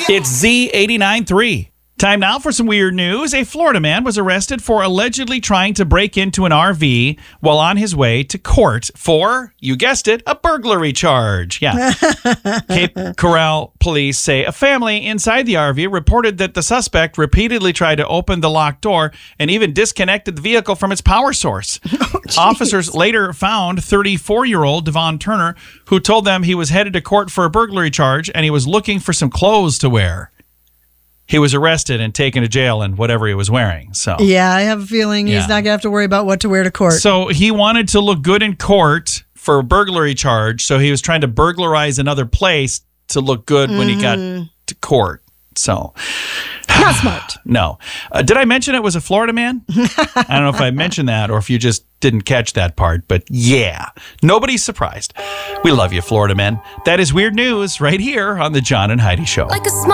It's Z89.3. Time now for some weird news. A Florida man was arrested for allegedly trying to break into an RV while on his way to court for, you guessed it, a burglary charge. Yeah. Cape Coral police say a family inside the RV reported that the suspect repeatedly tried to open the locked door and even disconnected the vehicle from its power source. Officers later found 34-year-old Devon Turner, who told them he was headed to court for a burglary charge and he was looking for some clothes to wear. He was arrested and taken to jail in whatever he was wearing. So yeah, I have a feeling he's not going to have to worry about what to wear to court. So he wanted to look good in court for a burglary charge. So he was trying to burglarize another place to look good when he got to court. So not smart. No. Did I mention it was a Florida man? I don't know if I mentioned that or if you just didn't catch that part. But yeah, nobody's surprised. We love you, Florida men. That is weird news right here on the John and Heidi Show.